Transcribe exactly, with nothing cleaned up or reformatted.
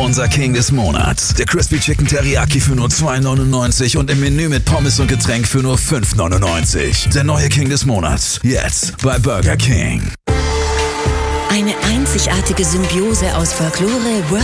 Unser King des Monats. Der Crispy Chicken Teriyaki für nur zwei neunundneunzig und im Menü mit Pommes und Getränk für nur fünf neunundneunzig. Der neue King des Monats. Jetzt bei Burger King. Eine einzigartige Symbiose aus Folklore,